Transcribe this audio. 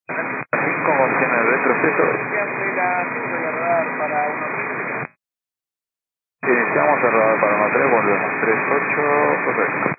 5 contiene el retroceso. Iniciamos el radar para 1-3, volvemos 3-8, correcto.